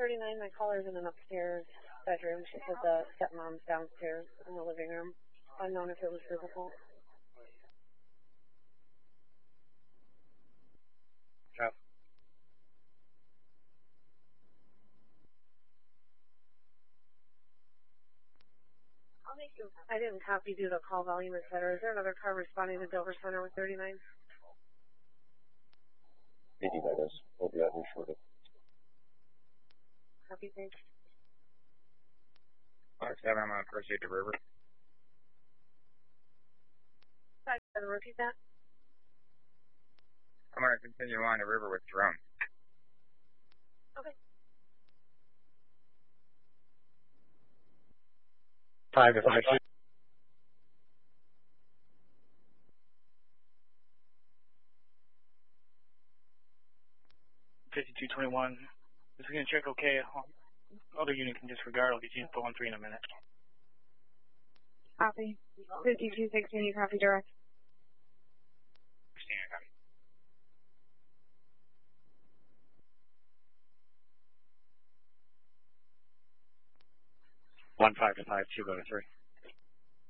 39, my caller's in an upstairs bedroom. She said the stepmom's downstairs in the living room. Unknown if it was physical. Yeah. I didn't copy due to call volume, etc. Is there another car responding to Dover Center with 39? 80 Vegas. We'll be out here shortly. Copy, thanks. 5-7, I'm going to proceed to River. 5-7, repeat that. I'm going to continue on to River with Jerome. Okay. 5 to 5. 5221. This is going to check okay. Other unit can disregard. I'll get you info on 3 in a minute. Copy. 5216, you copy direct. Christina, copy. 1-5 to 5, 2 go to 3.